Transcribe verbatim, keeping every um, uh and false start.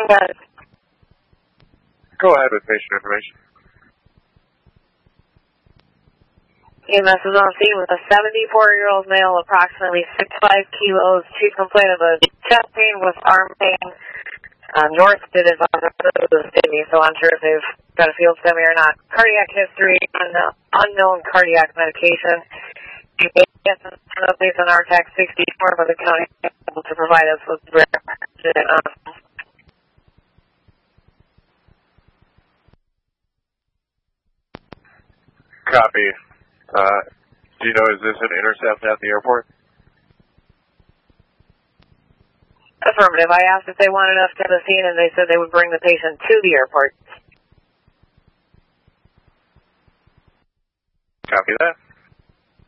ahead. Go ahead with patient information. E M S is on scene with a seventy-four-year-old male, approximately sixty-five kilos. Chief complaint of a chest pain with arm pain. Uh, north did his on the kidney, so I'm sure if they've got a field semi or not. Cardiac history, un unknown cardiac medication. Yes, based on R T A C sixty-four, but the county is able to provide us with uh, Copy. Uh, do you know, is this an intercept at the airport? Affirmative. I asked if they wanted us to the scene, and they said they would bring the patient to the airport. Copy that.